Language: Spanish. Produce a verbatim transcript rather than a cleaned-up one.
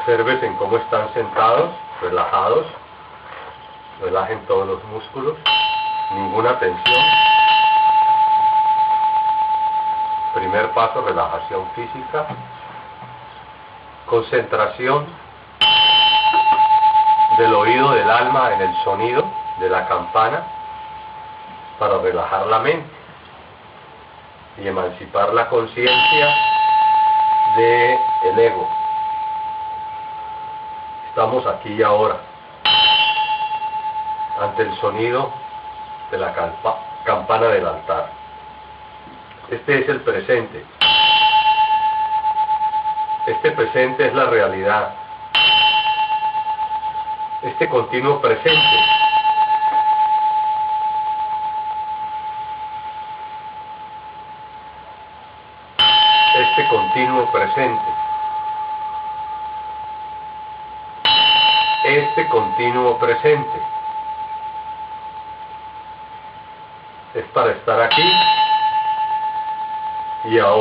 Observen cómo están sentados, relajados. Relajen todos los músculos, ninguna tensión. Primer paso, relajación física. Concentración del oído del alma en el sonido de la campana para relajar la mente y emancipar la conciencia del ego. Estamos aquí y ahora, ante el sonido de la campa campana del altar. Este es el presente. Este presente es la realidad. Este continuo presente este continuo presente este continuo presente es para estar aquí y ahora.